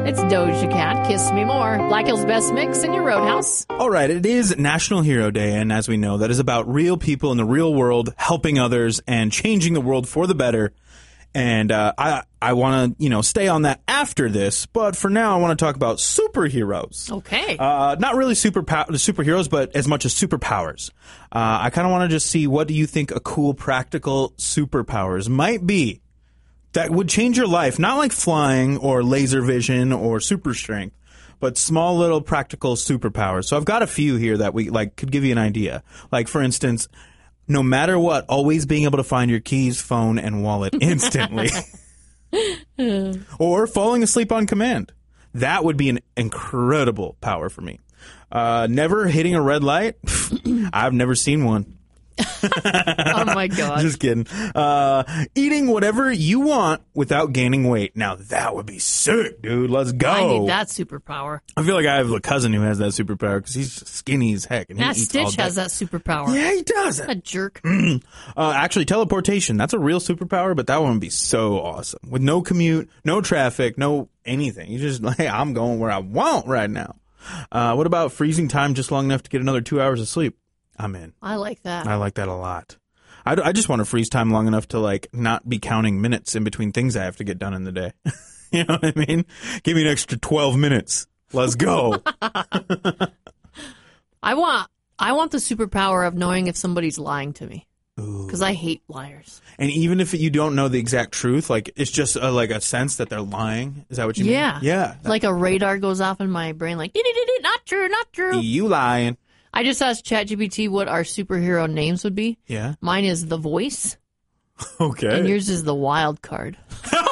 It's Doja Cat, Kiss Me More. Black Hill's Best Mix in your Roadhouse. All right, it is National Hero Day, and as we know, that is about real people in the real world helping others and changing the world for the better. And I want to, stay on that after this, but for now, I want to talk about superheroes. Okay. Not really superheroes, but as much as superpowers. I kind of want to just see, what do you think a cool, practical superpowers might be that would change your life? Not like flying or laser vision or super strength, but small little practical superpowers. So I've got a few here that we could give you an idea. Like, for instance, no matter what, always being able to find your keys, phone, and wallet instantly. Or falling asleep on command. That would be an incredible power for me. Never hitting a red light. I've never seen one. Oh my God. Just kidding. Eating whatever you want without gaining weight. Now that would be sick, dude. Let's go. I need that superpower. I feel like I have a cousin who has that superpower because he's skinny as heck. And he eats all Stitch day. has that superpower. Yeah, he does. A jerk. Actually, teleportation. That's a real superpower, but that one would be so awesome. With no commute, no traffic, no anything. You just, hey, I'm going where I want right now. What about freezing time just long enough to get another 2 hours of sleep? I'm in. I like that. I like that a lot. I just want to freeze time long enough to not be counting minutes in between things I have to get done in the day. You know what I mean? Give me an extra 12 minutes. Let's go. I want the superpower of knowing if somebody's lying to me. Because I hate liars. And even if you don't know the exact truth, it's just a sense that they're lying. Is that what you mean? Yeah. Like a radar goes off in my brain, like, not true, not true. You lying. I just asked ChatGPT what our superhero names would be. Yeah. Mine is The Voice. Okay. And yours is The Wild Card.